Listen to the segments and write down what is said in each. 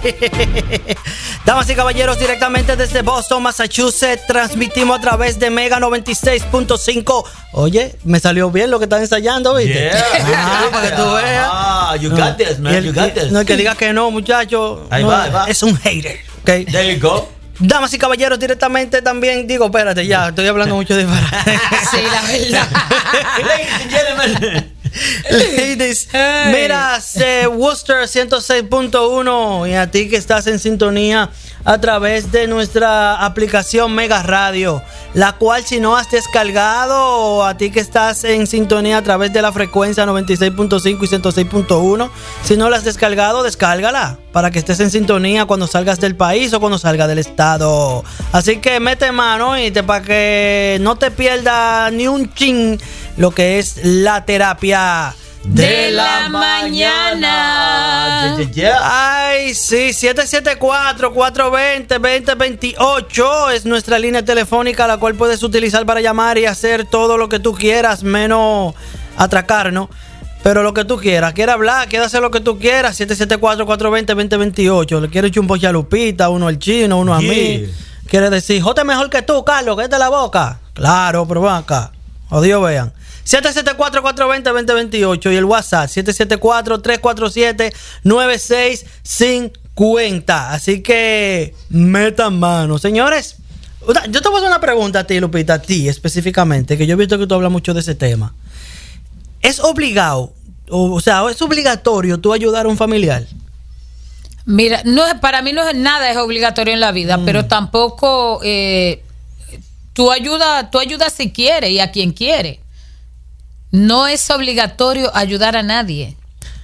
Damas y caballeros, directamente desde Boston, Massachusetts, transmitimos a través de Mega 96.5. Oye, me salió bien lo que estás ensayando, ¿viste? Yeah. Para que tú veas. You got this, man. You got this. No, el que diga que no, muchacho. Ahí va. Es un hater, ¿ok? There you go. Damas y caballeros, directamente también, espérate, ya, estoy hablando mucho de disparate. Sí, la verdad. Ladies and gentlemen. Ladies, Hey. mira, Worcester 106.1 y a ti que estás en sintonía a través de nuestra aplicación Mega Radio, la cual si no has descargado, o a ti que estás en sintonía a través de la frecuencia 96.5 y 106.1, si no la has descargado, descárgala para que estés en sintonía cuando salgas del país o cuando salgas del estado. Así que mete mano para que no te pierdas ni un chin lo que es la terapia de la mañana. Ay, sí, 774-420-2028 es nuestra línea telefónica, la cual puedes utilizar para llamar y hacer todo lo que tú quieras, menos atracarnos. Pero lo que tú quieras, quieres hablar, quieres hacer lo que tú quieras, 774-420-2028. Le quieres echar un poche a Lupita, uno al chino, uno a mí. Quieres decir, jote mejor que tú, Carlos, que es de la boca. Claro, pero ven acá. O Dios vean. 774-420-2028 y el WhatsApp 774-347-9650. Así que metan mano, señores. Yo te voy a hacer una pregunta a ti, Lupita, a ti específicamente, que yo he visto que tú hablas mucho de ese tema. ¿Es obligado, o sea, es obligatorio tú ayudar a un familiar? Mira, para mí nada es obligatorio en la vida, pero tampoco tú ayudas si quieres y a quien quiere. No es obligatorio ayudar a nadie.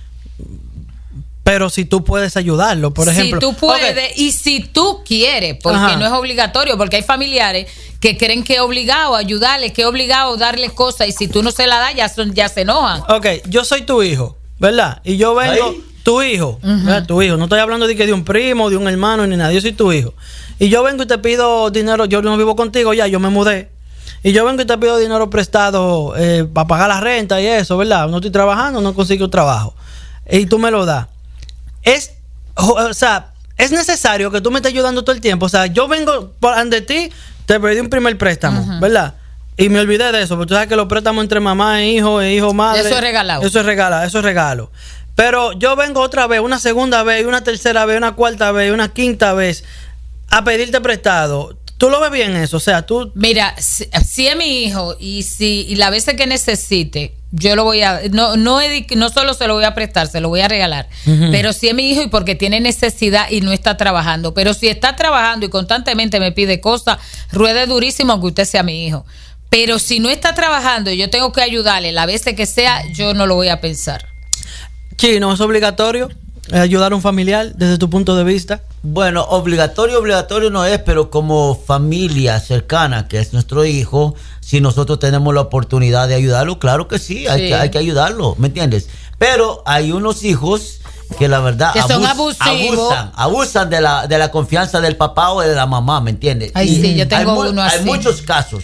Pero si tú puedes ayudarlo, por ejemplo. Si tú puedes, okay. Y si tú quieres, porque no es obligatorio, porque hay familiares que creen que es obligado ayudarle, que es obligado darle cosas, y si tú no se la das, ya se enojan. Ok, yo soy tu hijo, ¿verdad? Y yo vengo, tu hijo, tu hijo. No estoy hablando de un primo, de un hermano, ni nada. Yo soy tu hijo. Y yo vengo y te pido dinero, yo no vivo contigo ya, yo me mudé. Y yo vengo y te pido dinero prestado para pagar la renta y eso, ¿verdad? No estoy trabajando, no consigo trabajo. Y tú me lo das. Es necesario que tú me estés ayudando todo el tiempo. O sea, yo vengo ante ti, te pedí un primer préstamo, ¿verdad? Y me olvidé de eso, porque tú sabes que los préstamos entre mamá e hijo madre. Eso es regalado. Eso es regalo. Pero yo vengo otra vez, una segunda vez, una tercera vez, una cuarta vez, una quinta vez a pedirte prestado. ¿Tú lo ves bien eso? O sea, tú... Mira, si es mi hijo y las veces que necesite, yo lo voy a... No solo se lo voy a prestar, se lo voy a regalar. Pero si es mi hijo y porque tiene necesidad y no está trabajando. Pero si está trabajando y constantemente me pide cosas, ruede durísimo aunque usted sea mi hijo. Pero si no está trabajando y yo tengo que ayudarle las veces que sea, yo no lo voy a pensar. Chino, ¿es obligatorio ayudar a un familiar desde tu punto de vista? Bueno, obligatorio no es, pero como familia cercana, que es nuestro hijo, si nosotros tenemos la oportunidad de ayudarlo, claro que sí, hay que ayudarlo, ¿me entiendes? Pero hay unos hijos que la verdad que son abusivos, abusan de la confianza del papá o de la mamá, ¿me entiendes? Ay, sí, yo tengo uno así. Hay muchos casos.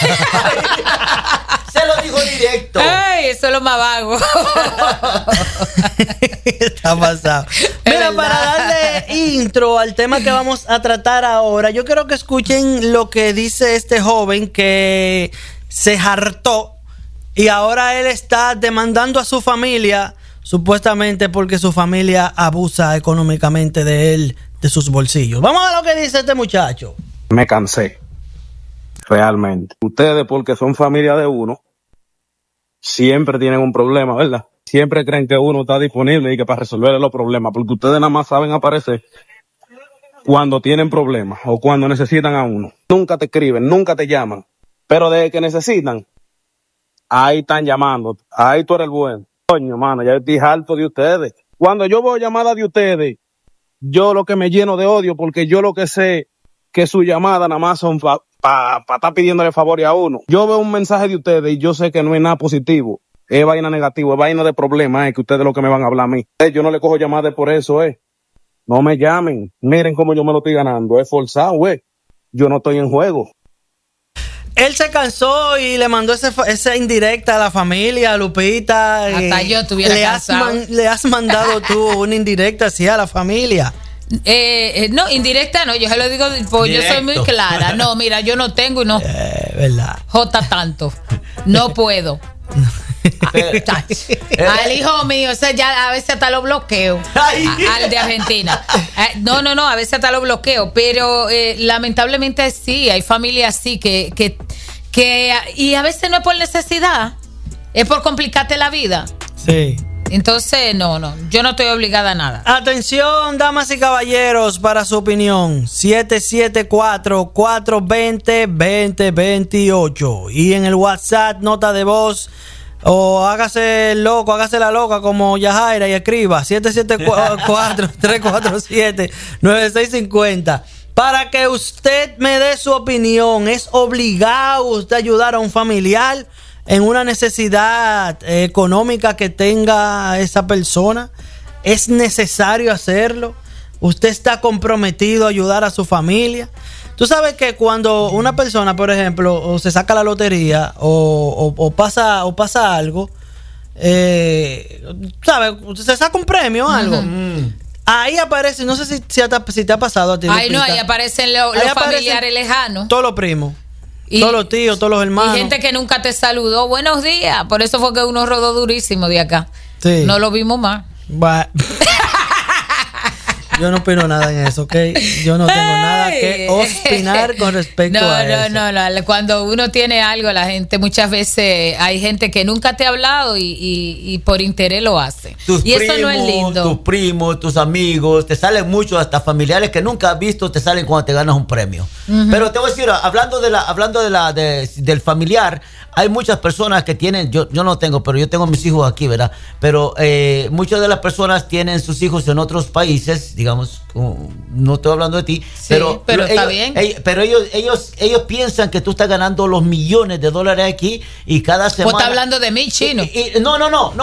Se lo dijo directo. Ay, eso es lo más vago. Está pasado. Mira, para darle intro al tema que vamos a tratar ahora, yo quiero que escuchen lo que dice este joven que se hartó y ahora él está demandando a su familia, supuestamente porque su familia abusa económicamente de él, de sus bolsillos. Vamos a ver lo que dice este muchacho. Me cansé. Realmente. Ustedes, porque son familia de uno, siempre tienen un problema, ¿verdad? Siempre creen que uno está disponible y que para resolver los problemas, porque ustedes nada más saben aparecer cuando tienen problemas o cuando necesitan a uno. Nunca te escriben, nunca te llaman, pero desde que necesitan, ahí están llamando. Ahí tú eres el bueno. Coño, mano, ya estoy harto de ustedes. Cuando yo veo llamadas de ustedes, yo lo que me lleno de odio, porque yo lo que sé que sus llamadas nada más son para estar pidiéndole favor a uno. Yo veo un mensaje de ustedes y yo sé que no es nada positivo. Es vaina negativa, es vaina de problemas, es que ustedes lo que me van a hablar a mí. Yo no le cojo llamadas por eso, No me llamen. Miren cómo yo me lo estoy ganando. Es forzado, Yo no estoy en juego. Él se cansó y le mandó esa indirecta a la familia, a Lupita. Hasta yo estuviera cansado. Le has mandado tú una indirecta así a la familia. No, indirecta no, yo se lo digo, pues yo soy muy clara. No, mira, yo no tengo y no. Verdad. Jota tanto. No puedo. Al hijo mío, o sea, ya a veces hasta lo bloqueo. Al de Argentina. No, a veces hasta lo bloqueo. Pero lamentablemente sí, hay familias así que y a veces no es por necesidad, es por complicarte la vida. Sí. Entonces, no, yo no estoy obligada a nada. Atención, damas y caballeros, para su opinión. 774-420-2028. Y en el WhatsApp, nota de voz, o hágase el loco, hágase la loca como Yajaira y escriba 774-347-9650. Para que usted me dé su opinión. ¿Es obligado usted ayudar a un familiar en una necesidad económica que tenga esa persona? ¿Es necesario hacerlo? ¿Usted está comprometido a ayudar a su familia? Tú sabes que cuando una persona, por ejemplo, o se saca la lotería o pasa algo, ¿sabes? Se saca un premio o algo. Ahí aparece, no sé si te ha pasado a ti. Ay, no, ahí aparecen los familiares lejanos. Todos los primos. Todos los tíos, todos los hermanos. Y gente que nunca te saludó. Buenos días. Por eso fue que uno rodó durísimo de acá. Sí. No lo vimos más. Yo no opino nada en eso, ¿ok? Yo no tengo nada que opinar con respecto a eso. No. Cuando uno tiene algo, la gente, muchas veces hay gente que nunca te ha hablado y por interés lo hace. Eso no es lindo. Tus primos, tus amigos, te salen muchos, hasta familiares que nunca has visto, te salen cuando te ganas un premio. Pero te voy a decir, hablando del familiar, hay muchas personas que tienen, yo no tengo, pero yo tengo mis hijos aquí, ¿verdad? Pero muchas de las personas tienen sus hijos en otros países, digamos, no estoy hablando de ti, sí, pero está bien. Pero ellos piensan que tú estás ganando los millones de dólares aquí y cada semana. ¿Vos estás hablando de mí, chino? No.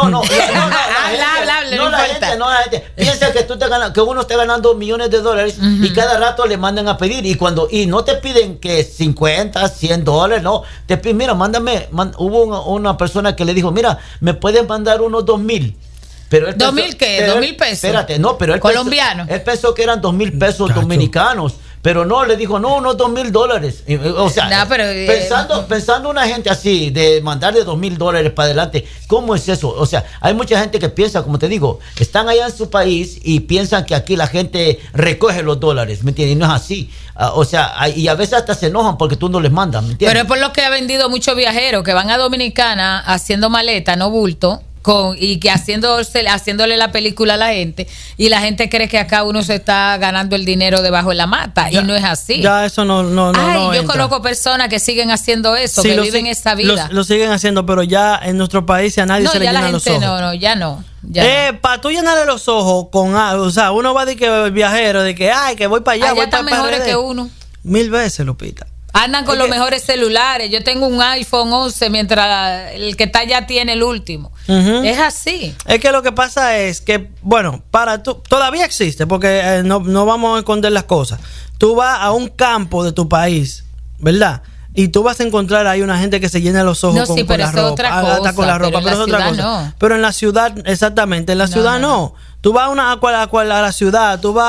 La gente piensa que que uno está ganando millones de dólares y cada rato le mandan a pedir y no te piden que 50, 100 dólares, no, te piden, mira, hubo una persona que le dijo, mira, me pueden mandar unos 2,000. Pero ¿2,000 qué? ¿2,000 pesos? Espérate, no, pero colombiano. Él pensó que eran 2,000 pesos dominicanos, pero no, le dijo, no, unos 2,000 dólares. O sea, pensando una gente así, de mandarle 2,000 dólares para adelante, ¿cómo es eso? O sea, hay mucha gente que piensa, como te digo, están allá en su país y piensan que aquí la gente recoge los dólares, ¿me entiendes? Y no es así. O sea, y a veces hasta se enojan porque tú no les mandas, ¿me entiendes? Pero es por lo que ha vendido muchos viajeros que van a Dominicana haciendo maleta, no bulto. Y que haciéndole la película a la gente y la gente cree que acá uno se está ganando el dinero debajo de la mata y no es así. Ya eso no yo conozco personas que siguen haciendo eso, sí, que viven esa vida. Lo siguen haciendo, pero ya en nuestro país a nadie se le llenan los ojos. No. Para tú llenarle los ojos o sea, uno va de que viajero, de que que voy para allá, voy están para mejores que uno. 1000 veces, Lupita. Andan con los mejores celulares. Yo tengo un iPhone 11 mientras el que está allá tiene el último. Es así. Es que lo que pasa es que, bueno, todavía existe, porque no vamos a esconder las cosas. Tú vas a un campo de tu país, ¿verdad? Y tú vas a encontrar ahí una gente que se llena los ojos con la ropa. Otra cosa, con la ropa, pero es otra cosa. No. Pero en la ciudad, exactamente, en la ciudad no. Tú vas a la ciudad, tú vas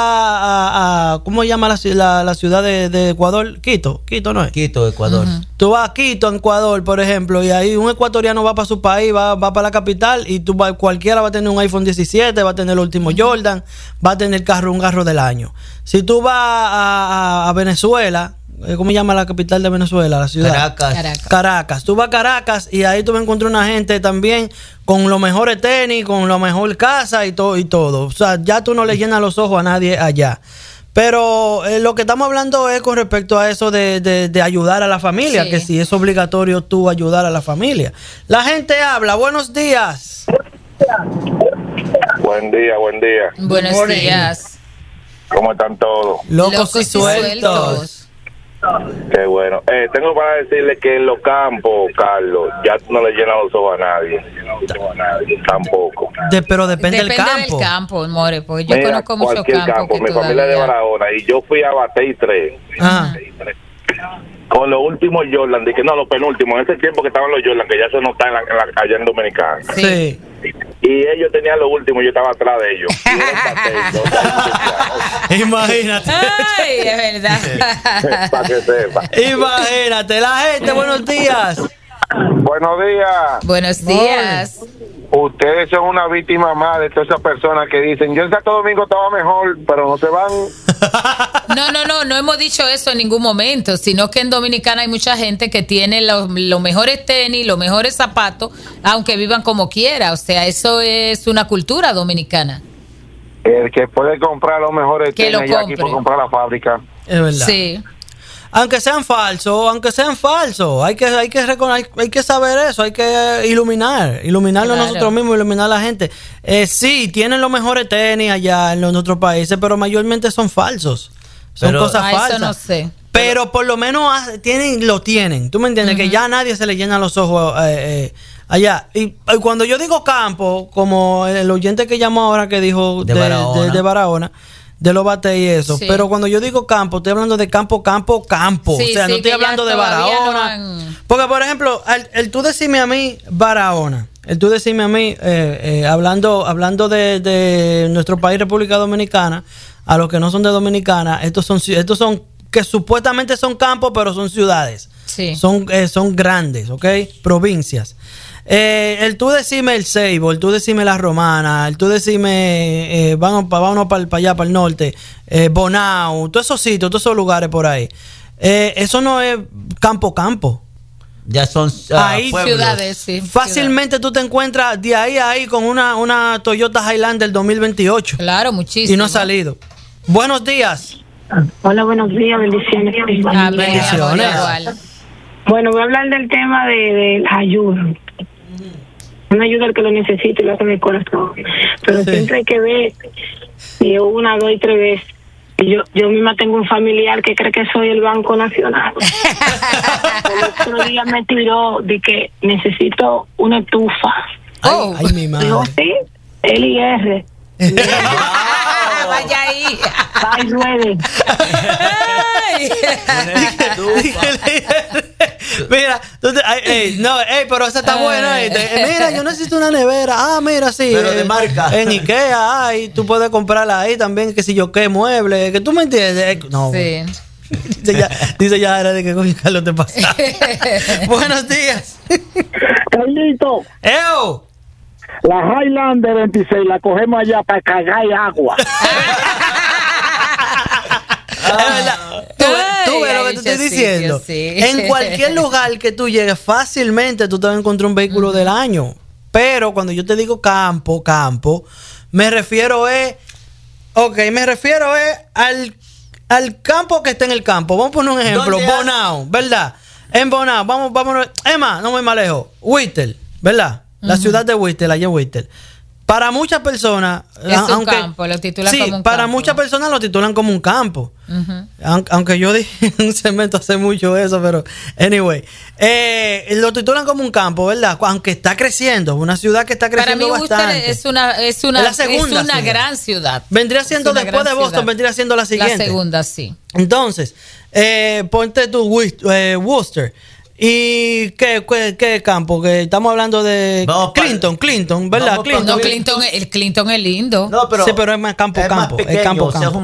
a ¿cómo se llama la ciudad de Ecuador? Quito no es. Quito, Ecuador. Tú vas a Quito, en Ecuador, por ejemplo, y ahí un ecuatoriano va para su país, va para la capital, y cualquiera va a tener un iPhone 17, va a tener el último Jordan, va a tener un carro del año. Si tú vas a Venezuela, ¿cómo se llama la capital de Venezuela? La ciudad. Caracas. Tú vas a Caracas y ahí tú vas a encontrar una gente también con los mejores tenis, con la mejor casa y todo. O sea, ya tú no le llenas los ojos a nadie allá. Pero lo que estamos hablando es con respecto a eso de ayudar a la familia, sí. Que si es obligatorio tú ayudar a la familia. La gente habla. Buenos días. Buen día. Buenos días. ¿Cómo están todos? Locos y sueltos. Qué bueno. Tengo para decirle que en los campos, Carlos, ya no le llenan los ojos a nadie. Tampoco. Pero depende del campo. Depende del campo, more, porque yo conozco muchos campos. Mi familia es de Barahona y yo fui a Batey 3. Con los últimos Jordan, los penúltimos, en ese tiempo que estaban los Jordan, que ya se no están allá en Dominicana. Sí. y ellos tenían lo último, yo estaba atrás de ellos. Imagínate. Ay, es verdad. Para que sepa. Imagínate, la gente, buenos días. Buenos días. Buenos días. Ustedes son una víctima más de todas esas personas que dicen, yo en Santo Domingo estaba mejor, pero no se van. No hemos dicho eso en ningún momento, sino que en Dominicana hay mucha gente que tiene los mejores tenis, los mejores zapatos, aunque vivan como quiera. O sea, eso es una cultura dominicana. El que puede comprar los mejores Que tenis lo aquí por compre. comprar la fábrica. Es verdad. Sí. Aunque sean falsos, hay que saber eso, hay que iluminarlo Claro. nosotros mismos, iluminar a la gente. Sí, tienen los mejores tenis allá en los otros países, pero mayormente son falsos. Son Pero- cosas falsas. Eso no sé. Pero por lo menos lo tienen. ¿Tú me entiendes? Que ya a nadie se le llena los ojos allá. Y cuando yo digo campo, como el oyente que llamó ahora que dijo De Barahona. de Barahona, de los bates y eso. Sí. Pero cuando yo digo campo, estoy hablando de campo. Sí, O sea, no sí, estoy que hablando ya de todavía no Barahona. han- Porque, por ejemplo, el tú decirme a mí Barahona, el tú decirme a mí, hablando de nuestro país, República Dominicana, a los que no son de Dominicana, estos son que supuestamente son campos, pero son ciudades. Sí. Son grandes, ¿ok? Provincias. El tú decirme el Ceibo, el tú decirme la Romana, el tú decirme vámonos para allá, para el norte, Bonao, todos esos sitios, todos esos lugares por ahí. Eso no es campo. Ya son Ahí pueblos. Ciudades, sí. Fácilmente tú te encuentras de ahí a ahí con una Toyota Highlander 2028 Claro, muchísimo. y no ha salido. Buenos días. Hola, buenos días, bendiciones. Amén, Bendiciones. amor, igual. Bueno, voy a hablar del tema de la ayuda. Una ayuda al que lo necesite y lo hace en el corazón. Pero Sí. siempre hay que ver, y 1, 2 y 3 veces. Y yo misma tengo un familiar que cree que soy el Banco Nacional. El otro día me tiró de que necesito una estufa. Oh. Ay, mi madre. Digo, sí, LIR. Vaya ahí. Bye, ruede. Ay. Mira, pero esa está buena. Mira, yo necesito una nevera. Ah, mira, sí. Pero de marca. En Ikea, tú puedes comprarla ahí también, que si yo qué mueble, que tú me entiendes. No, Sí. dice ya era de que coño Carlos te pasa. Buenos días. Carlito, ¡Eo! la Highlander 26 la cogemos allá para cagar agua. Es verdad. Tú ves lo que te estoy Ay, diciendo. sí. En cualquier lugar que tú llegues, fácilmente tú te vas a encontrar un vehículo del año. Pero cuando yo te digo campo, me refiero al campo que está en el campo. Vamos a poner un ejemplo. ¿Dónde Bonao, ¿verdad? En Bonao, vámonos. Emma, no voy más lejos. Whistler, ¿verdad? La ciudad de Whistler, allá en Whistler. Para muchas personas, Es un campo, lo titulan sí, como un para campo. muchas personas lo titulan como un campo. Ujú. Aunque yo dije en un segmento hace mucho eso, pero anyway, lo titulan como un campo, ¿verdad? Aunque está creciendo, una ciudad que está Para creciendo mí Worcester bastante. es una la segunda ciudad. gran ciudad. Vendría siendo Es una después de gran Boston, ciudad. vendría siendo la siguiente. La segunda, sí. Entonces, ponte tu Worcester. ¿Y qué campo? Que estamos hablando de Vamos para- Clinton, ¿verdad? Vamos para- No, Clinton. Clinton es lindo. No, pero Sí, pero es más campo. es más pequeño, es campo. o sea,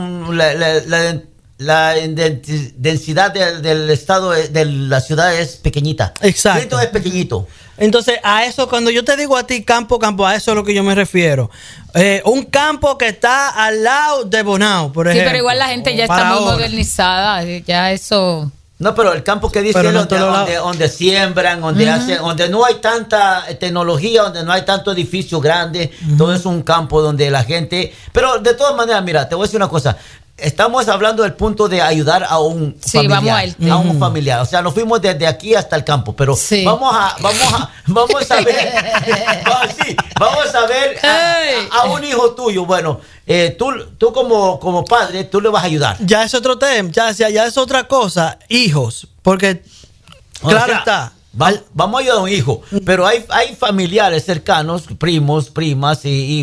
la densidad del estado de la ciudad es pequeñita. Exacto. Clinton es pequeñito. Entonces, a eso, cuando yo te digo a ti campo, a eso es a lo que yo me refiero. Un campo que está al lado de Bonao, por Sí, ejemplo. pero igual la gente ya está Para muy ahora. modernizada. Ya eso. No, pero el campo que dice Pero él, no te lo donde siembran, donde hacen, donde no hay tanta tecnología, donde no hay tanto edificio grande, todo es un campo donde la gente. Pero de todas maneras, mira, te voy a decir una cosa. Estamos hablando del punto de ayudar a un Sí, familiar, vamos a él. a un familiar. O sea, nos fuimos desde aquí hasta el campo, pero Sí. vamos a ver, vamos a ver a un hijo tuyo. Bueno, tú como padre, tú le vas a ayudar. Ya es otro tema, ya es otra cosa. Hijos, porque, O claro sea, está. Vamos a ayudar a un hijo, pero hay familiares cercanos, primos, primas y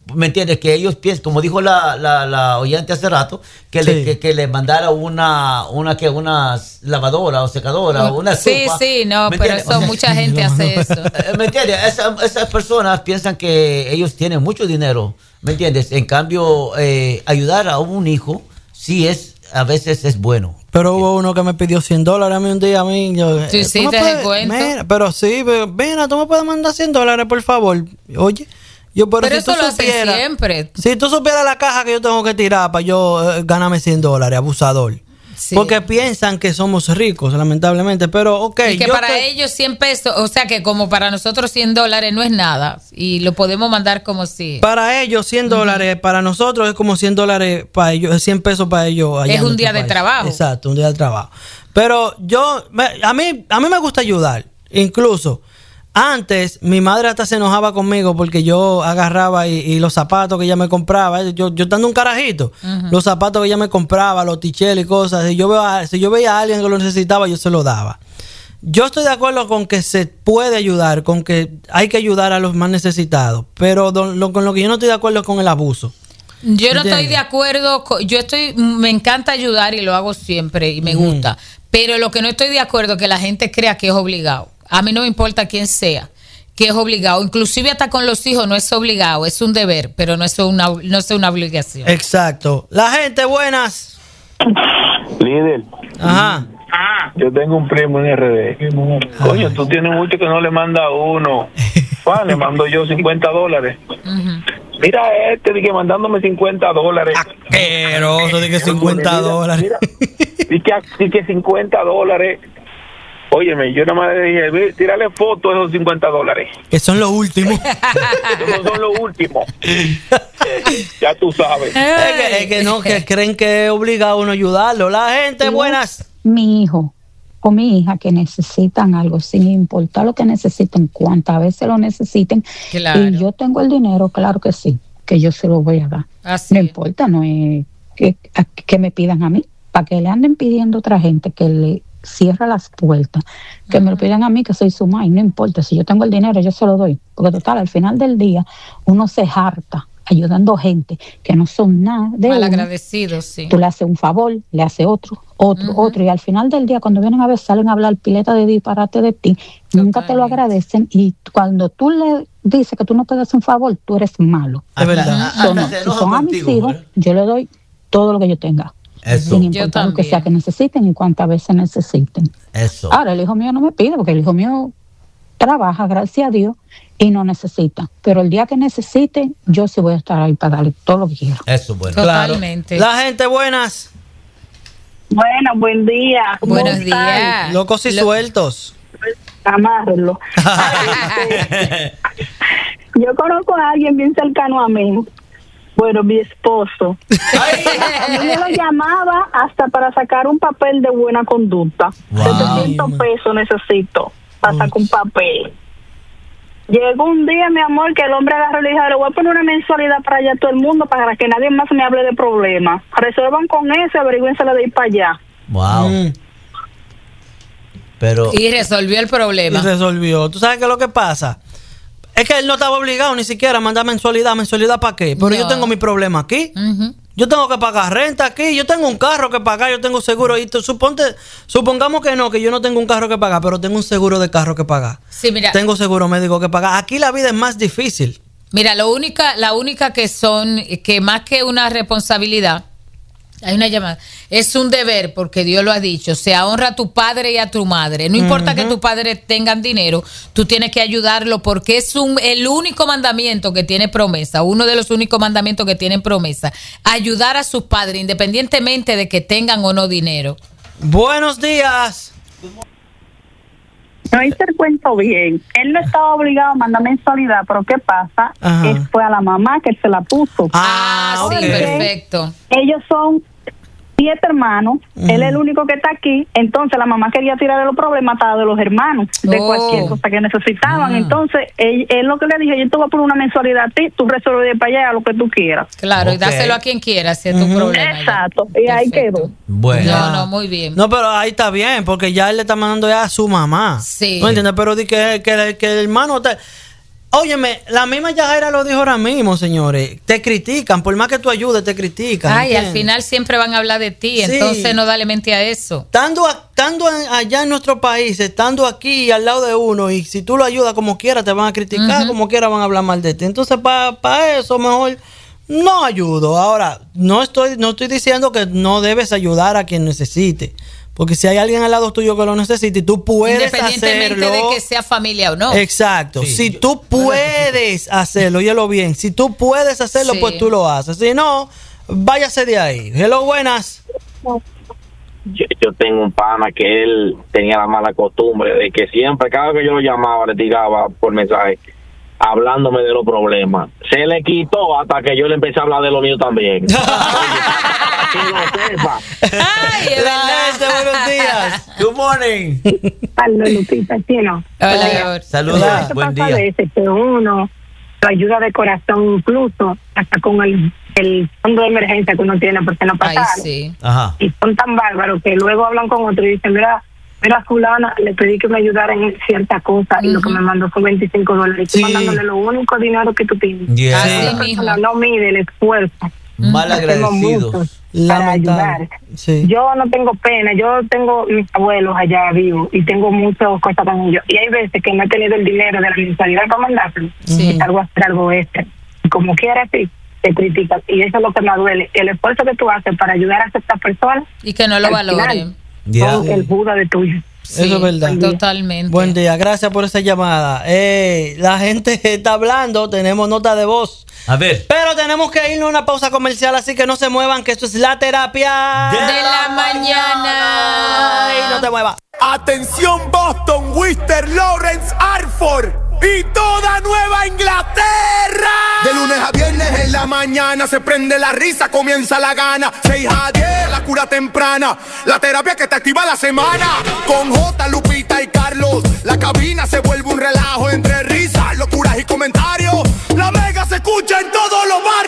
¿me entiendes? Que ellos piensan, como dijo la oyente hace rato, que le mandara una lavadora o secadora o una sopa. Sí, no, pero eso mucha gente hace eso. ¿Me entiendes? Esas personas piensan que ellos tienen mucho dinero, ¿me entiendes? En cambio, ayudar a un hijo a veces es bueno. Pero hubo uno que me pidió $100 a mí un día. Sí, te das cuenta. Mira, tú me puedes mandar $100, por favor. Oye, pero si eso lo hacen siempre. Si tú supieras la caja que yo tengo que tirar para yo ganarme $100, abusador. Sí. Porque piensan que somos ricos, lamentablemente, pero y que para ellos 100 pesos, o sea que como para nosotros $100 no es nada y lo podemos mandar como si... Para ellos $100, para nosotros es como $100 para ellos, 100 pesos para ellos. Allá es un día de trabajo. Exacto, un día de trabajo. Pero a mí me gusta ayudar, incluso... Antes, mi madre hasta se enojaba conmigo porque yo agarraba y los zapatos que ella me compraba, yo estando un carajito, los zapatos que ella me compraba, los ticheles y cosas, si yo veía a alguien que lo necesitaba, yo se lo daba. Yo estoy de acuerdo con que se puede ayudar, con que hay que ayudar a los más necesitados, pero con lo que yo no estoy de acuerdo es con el abuso. Yo no estoy de acuerdo, me encanta ayudar y lo hago siempre y me gusta, pero lo que no estoy de acuerdo es que la gente crea que es obligado. A mí no me importa quién sea, que es obligado. Inclusive hasta con los hijos no es obligado, es un deber, pero no es una obligación. Exacto. La gente, buenas. Líder. Ajá. Yo tengo un primo en RD. Coño, tú tienes mucho que no le manda a uno. Le mando yo $50. Mira dije mandándome $50. Asqueroso, dije $50. Mira, dije $50. Óyeme, yo nada más le dije, tírale foto de esos $50. Que son los últimos. Esos son los últimos. Ya tú sabes. Es que no, que creen que es obligado a uno ayudarlo. La gente, buenas. Mi hijo o mi hija que necesitan algo, sin importar lo que necesiten, cuántas veces lo necesiten. Claro. Y yo tengo el dinero, claro que sí, que yo se lo voy a dar. Así. No importa, no es que me pidan a mí, para que le anden pidiendo a otra gente que le cierra las puertas, que me lo pidan a mí que soy su madre, no importa, si yo tengo el dinero yo se lo doy, porque total, al final del día uno se harta ayudando gente que no son nada de malagradecidos, sí. Tú le haces un favor, le haces otro, y al final del día cuando vienen a ver, salen a hablar pileta de disparate de ti, nunca te lo agradecen, y cuando tú le dices que tú no puedes hacer un favor, tú eres malo. Es verdad. Si son a mis hijos, yo le doy todo lo que yo tenga. Eso. Sin importar lo que sea que necesiten y cuántas veces necesiten. Eso. Ahora, el hijo mío no me pide porque el hijo mío trabaja, gracias a Dios, y no necesita. Pero el día que necesite, yo sí voy a estar ahí para darle todo lo que quiera. Eso, bueno. Totalmente. Claro. La gente, buenas. Bueno, buen día. Buenos días. Locos y sueltos. Amárrenlo. Yo conozco a alguien bien cercano a mí. Bueno, mi esposo. A mí me lo llamaba hasta para sacar un papel de buena conducta. Wow. 700 pesos necesito para sacar un papel. Llegó un día, mi amor, que el hombre agarró y le dijo, le voy a poner una mensualidad para allá a todo el mundo para que nadie más me hable de problemas. Resuelvan con eso, averigüénsela de ir para allá. Wow. Pero... Y resolvió el problema. Y resolvió. ¿Tú sabes qué es lo que pasa? Es que él no estaba obligado ni siquiera a mandar mensualidad. ¿Mensualidad para qué? Pero yo tengo mi problema aquí. Yo tengo que pagar renta aquí. Yo tengo un carro que pagar. Yo tengo seguro. Y supongamos que yo no tengo un carro que pagar, pero tengo un seguro de carro que pagar. Sí, mira. Tengo seguro médico que pagar. Aquí la vida es más difícil. Mira, la única que más que una responsabilidad, hay una llamada, es un deber, porque Dios lo ha dicho, o sea, honra a tu padre y a tu madre. No importa que tu padre tengan dinero, tú tienes que ayudarlo porque es el único mandamiento que tiene promesa, uno de los únicos mandamientos que tienen promesa, ayudar a sus padres independientemente de que tengan o no dinero. Buenos días. No hice el cuento bien. Él no estaba obligado a mandar mensualidad, pero ¿qué pasa? Fue a la mamá que él se la puso. Sí, perfecto. Ellos son 7 hermanos, él es el único que está aquí, entonces la mamá quería tirar de los problemas de los hermanos, de cualquier cosa que necesitaban, entonces él lo que le dije, yo te voy a poner una mensualidad a ti, tú resuelves de para allá lo que tú quieras. Claro, y dáselo a quien quiera, si es tu problema. Exacto, y ahí quedó. Bueno. No, muy bien. No, pero ahí está bien, porque ya él le está mandando ya a su mamá. Sí. ¿No entiendes? Pero di que el hermano... Óyeme, la misma Yajaira lo dijo ahora mismo, señores. Te critican, por más que tú ayudes, te critican. Ay, ¿entiendes? al final siempre van a hablar de ti, Sí. entonces no dale mente a eso. Estando allá en nuestro país, estando aquí al lado de uno, y si tú lo ayudas como quiera, te van a criticar, como quiera van a hablar mal de ti. Entonces, para eso, mejor no ayudo. Ahora, no estoy diciendo que no debes ayudar a quien necesite. Porque si hay alguien al lado tuyo que lo necesite y tú puedes Independientemente hacerlo, de que sea familia o no. Exacto. Sí, Si tú puedes hacerlo, óyelo bien. Si tú puedes hacerlo, Sí. pues tú lo haces. Si no, váyase de ahí. Hello, buenas. Yo tengo un pana que él tenía la mala costumbre de que siempre, cada vez que yo lo llamaba, le tiraba por mensaje, hablándome de los problemas. Se le quitó hasta que yo le empecé a hablar de lo mío también. Para que lo sepa. Ay, es La verdad. gente, buenos días. Good morning. Pablo, Lupita, ¿sí o no? Hola, mi amor. Saludos, Hola. buen Pasa a día. veces que uno lo ayuda de corazón, incluso hasta con el fondo de emergencia que uno tiene porque no Ay, pasa. sí. Ajá. Y son tan bárbaros que luego hablan con otro y dicen, mira, fulana, le pedí que me ayudara en cierta cosa y lo que me mandó fue $25. Y tú Sí. mandándole lo único dinero que tú tienes. Yeah. Así Esa mismo. persona no mide el esfuerzo. Mal Hacemos agradecidos. muchos para ayudar. Sí. Yo no tengo pena, yo tengo mis abuelos allá vivos y tengo muchas cosas con ellos. Y hay veces que no he tenido el dinero de la mensualidad para mandárselo. Sí. Y salgo a hacer algo extra. Y como quiera, sí, te critican. Y eso es lo que me duele. El esfuerzo que tú haces para ayudar a estas personas. Y que no lo al valoren. final, Yeah. son el Buda de tuyo. Sí, Eso es verdad. Totalmente. Buen día, gracias por esa llamada. La gente está hablando, tenemos nota de voz. A ver. Pero tenemos que irnos a una pausa comercial, así que no se muevan, que esto es la terapia De De la mañana. Ay, no te muevas. Atención Boston, Worcester, Lawrence, Hartford y toda Nueva Inglaterra. De lunes a viernes en la mañana se prende la risa, comienza la gana. 6 a 10, la cura temprana, la terapia que te activa la semana. Con J, Lupita y Carlos, la cabina se vuelve un relajo entre risas, locuras y comentarios. La mega se escucha en todos los barrios.